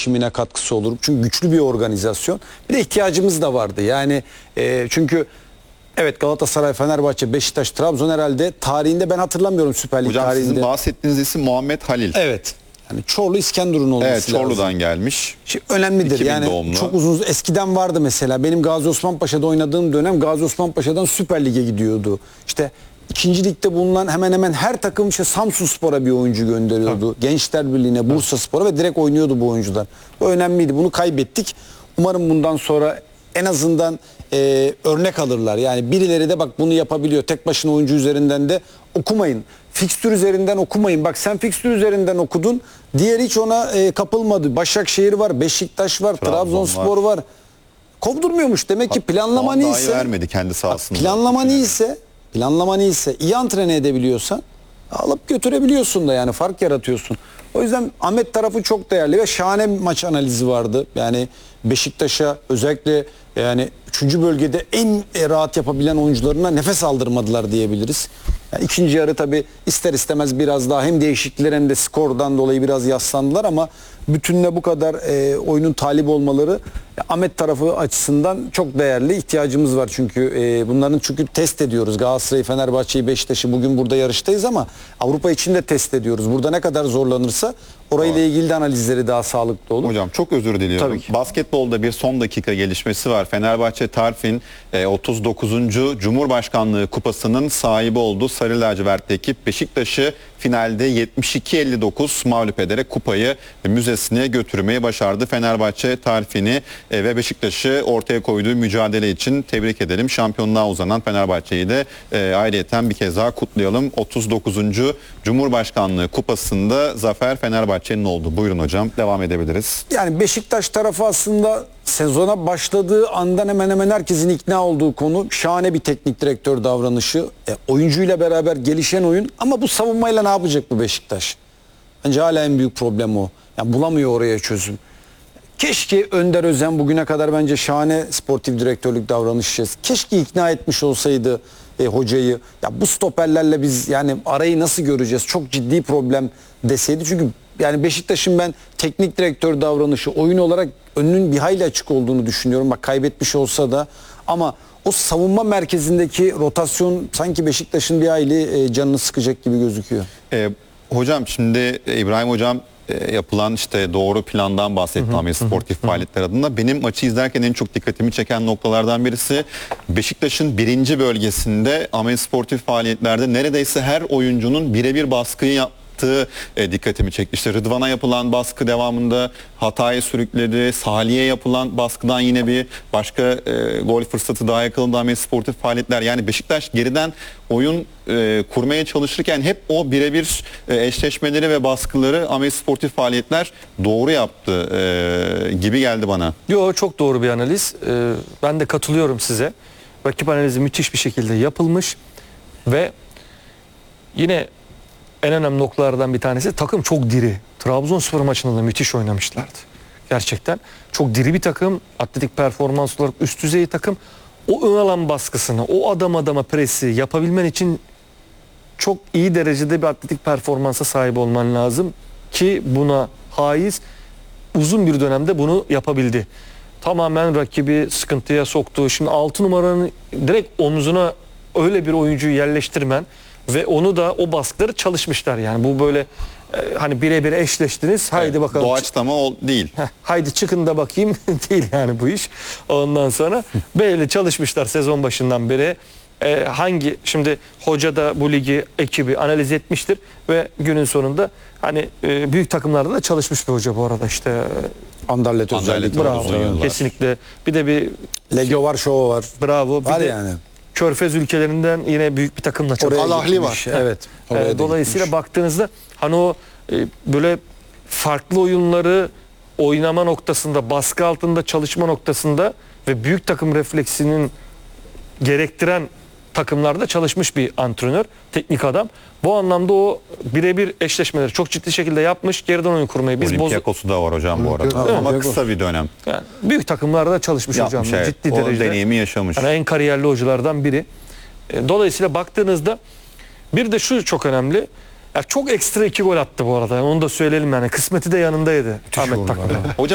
gelişimine katkısı olur. Çünkü güçlü bir organizasyon. Bir de ihtiyacımız da vardı. Yani çünkü evet, Galatasaray, Fenerbahçe, Beşiktaş, Trabzon herhalde tarihinde ben hatırlamıyorum Süper Lig Hocam tarihinde. sizin bahsettiğiniz isim Muhammed Halil. Evet. Yani Çorlu İskenderun olması Evet, Çorlu'dan lazım. gelmiş. Önemlidir. 2000 Yani doğumlu. çok uzun, eskiden vardı mesela. Benim Gazi Osman Paşa'da oynadığım dönem Gazi Osman Paşa'dan Süper Lig'e gidiyordu. İşte ikinci ligde bulunan hemen hemen her takım işte Samsunspor'a bir oyuncu gönderiyordu. Tabii. Gençler Birliği'ne, Bursaspor'a ve direkt oynuyordu bu oyuncular. Bu önemliydi. Bunu kaybettik. Umarım bundan sonra en azından örnek alırlar. Yani birileri de bak bunu yapabiliyor. Tek başına oyuncu üzerinden de okumayın. Fikstür üzerinden okumayın. Bak sen fikstür üzerinden okudun. Diğer hiç ona kapılmadı. Başakşehir var, Beşiktaş var, Trabzonspor var. Kovdurmuyormuş. Demek ki planlaman iyiyse. Vermedi kendi sahasında. Planlaman iyiyse, iyi antrenör edebiliyorsan alıp götürebiliyorsun da, yani fark yaratıyorsun. O yüzden Ahmet tarafı çok değerli ve şahane bir maç analizi vardı. Yani Beşiktaş'a özellikle yani 3. bölgede en rahat yapabilen oyuncularına nefes aldırmadılar diyebiliriz. Yani ikinci yarı tabii ister istemez biraz daha hem değişiklikler hem de skordan dolayı biraz yaslandılar ama bütünle bu kadar oyunun talip olmaları Ahmet tarafı açısından çok değerli. İhtiyacımız var çünkü bunların test ediyoruz. Galatasaray'ı, Fenerbahçe'yi, Beşiktaş'ı bugün burada yarıştayız ama Avrupa için de test ediyoruz. Burada ne kadar zorlanırsa orayla ilgili de analizleri daha sağlıklı olur. Hocam çok özür diliyorum. Tabii ki. Basketbolda bir son dakika gelişmesi var. Fenerbahçe Tarfin 39. Cumhurbaşkanlığı Kupası'nın sahibi olduğu Sarı Lacivertli ekip Beşiktaş'ı finalde 72-59 mağlup ederek kupayı müzesine götürmeyi başardı. Fenerbahçe Tarfin'i ve Beşiktaş'ı ortaya koyduğu mücadele için tebrik edelim. Şampiyonluğa uzanan Fenerbahçe'yi de ayrıyeten bir kez daha kutlayalım. 39. Cumhurbaşkanlığı Kupası'nda zafer Fenerbahçe'nin oldu. Buyurun hocam, devam edebiliriz. Yani Beşiktaş tarafı aslında sezona başladığı andan hemen hemen herkesin ikna olduğu konu şahane bir teknik direktör davranışı. Oyuncuyla beraber gelişen oyun ama bu savunmayla ne yapacak bu Beşiktaş? Bence hala en büyük problem o. Yani bulamıyor oraya çözüm. Keşke Önder Özen bugüne kadar bence şahane sportif direktörlük davranışı. Keşke ikna etmiş olsaydı hocayı. Ya bu stoperlerle biz yani arayı nasıl göreceğiz? Çok ciddi problem deseydi. Çünkü yani Beşiktaş'ın ben teknik direktör davranışı oyun olarak önünün bir hayli açık olduğunu düşünüyorum. Bak kaybetmiş olsa da ama o savunma merkezindeki rotasyon sanki Beşiktaş'ın bir hayli canını sıkacak gibi gözüküyor. Hocam şimdi İbrahim hocam yapılan işte doğru plandan bahsetti Ahmet sportif faaliyetler adına. Benim maçı izlerken en çok dikkatimi çeken noktalardan birisi Beşiktaş'ın 1. bölgesinde Ahmet sportif faaliyetlerde neredeyse her oyuncunun birebir baskıyı yaptığı dikkatimi çekti. İşte Rıdvan'a yapılan baskı devamında hataya sürükledi. Salih'e yapılan baskıdan yine bir başka gol fırsatı daha yakaladı Ahmet sportif faaliyetler. Yani Beşiktaş geriden oyun kurmaya çalışırken hep o birebir eşleşmeleri ve baskıları Ahmet sportif faaliyetler doğru yaptı gibi geldi bana. Yo, çok doğru bir analiz. Ben de katılıyorum size. Rakip analizi müthiş bir şekilde yapılmış ve yine en önemli noktalardan bir tanesi takım çok diri. Trabzonspor maçında da müthiş oynamışlardı. Gerçekten çok diri bir takım. Atletik performans olarak üst düzey takım. O ön alan baskısını, o adam adama presi yapabilmen için çok iyi derecede bir atletik performansa sahip olman lazım ki buna haiz uzun bir dönemde bunu yapabildi. Tamamen rakibi sıkıntıya soktu. Şimdi 6 numaranın direkt omzuna öyle bir oyuncuyu yerleştirmen ve onu da o baskıları çalışmışlar. Yani bu böyle hani birebir eşleştiniz. Haydi bakalım. Doğaçlama değil. Haydi çıkın da bakayım değil yani bu iş. Ondan sonra böyle çalışmışlar sezon başından beri. Şimdi hoca da bu ligi ekibi analiz etmiştir ve günün sonunda hani büyük takımlarda da çalışmış bir hoca bu arada işte. Anderlet özellikle. Bravo. Kesinlikle. Bir de bir Legio var, Şova var. Bravo. Bir var de yani. Körfez ülkelerinden yine büyük bir takımla çalışıyor. Al-Ahli var. Evet. Dolayısıyla baktığınızda hani o böyle farklı oyunları oynama noktasında, baskı altında çalışma noktasında ve büyük takım refleksinin gerektiren takımlarda çalışmış bir antrenör, teknik adam. Bu anlamda o birebir eşleşmeleri çok ciddi şekilde yapmış. Geriden oyun kurmayı biz Olimpiyakos'u da var hocam bu arada. Ama kısa bir dönem. Yani büyük takımlarda çalışmış yapmış, hocam. evet. Ciddi o derecede. deneyimi yaşamış. Yani en kariyerli hocalardan biri. Dolayısıyla baktığınızda bir de şu çok önemli. Ya çok ekstra 2 gol attı bu arada. Onu da söyleyelim yani. Kısmeti de yanındaydı Ahmet takımda.